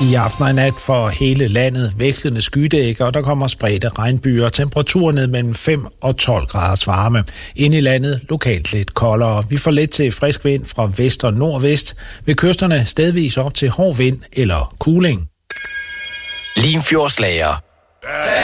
I aften og nat for hele landet vekslende skydækker, og der kommer spredte regnbyer. Temperaturer ned mellem 5 og 12 graders varme. Inde i landet lokalt lidt koldere. Vi får let til frisk vind fra vest og nordvest. Ved kysterne stedvis op til hård vind eller kuling. Limfjordslager